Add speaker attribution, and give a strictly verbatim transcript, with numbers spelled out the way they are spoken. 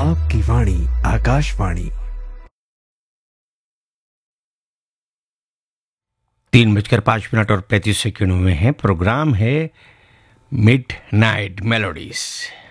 Speaker 1: आपकी वाणी आकाशवाणी।
Speaker 2: तीन बजकर पाँच मिनट और पैंतीस सेकंड हुए हैं। प्रोग्राम है मिड नाइट मेलोडीज।